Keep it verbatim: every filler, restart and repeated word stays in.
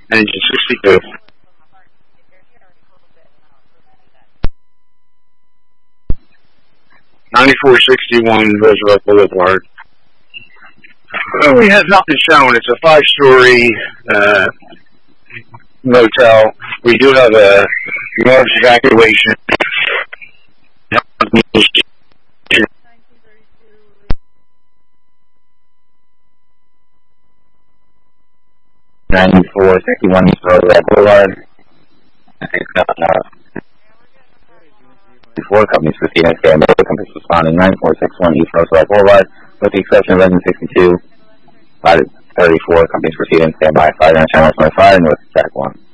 Engine sixty-two. ninety-four sixty-one Roosevelt Boulevard. Well, we have nothing shown. It's a five-story uh, motel. We do have a large evacuation. ninety-four sixty-one East Roosevelt Boulevard. I think uh, four companies proceeding and standby. Companies responding nine four six one East Roosevelt Boulevard, with the exception of resident sixty-two. five thirty-four companies proceeding and standby. Five nine channel twenty-five, North Track one.